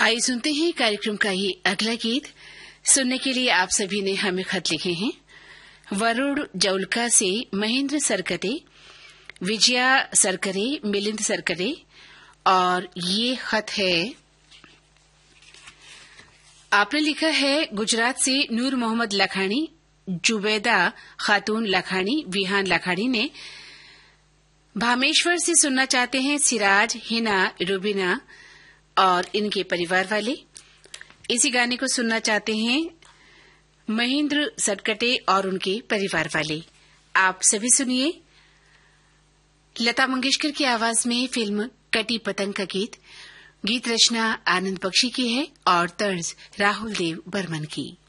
आइए सुनते हैं कार्यक्रम का ये अगला गीत। सुनने के लिए आप सभी ने हमें खत लिखे हैं। वरुण जौलका से महेंद्र सरकते, विजया सरकरे, मिलिंद सरकरे, और ये खत है, आपने लिखा है गुजरात से नूर मोहम्मद लखानी, जुबैदा खातून लखानी, विहान लखानी ने भामेश्वर से सुनना चाहते हैं सिराज, हिना, रुबीना और इनके परिवार वाले। इसी गाने को सुनना चाहते हैं महेंद्र सरकटे और उनके परिवार वाले। आप सभी सुनिए लता मंगेशकर की आवाज में फिल्म कटी पतंग का गीत। गीत रचना आनंद बख्शी की है और तर्ज राहुल देव बर्मन की।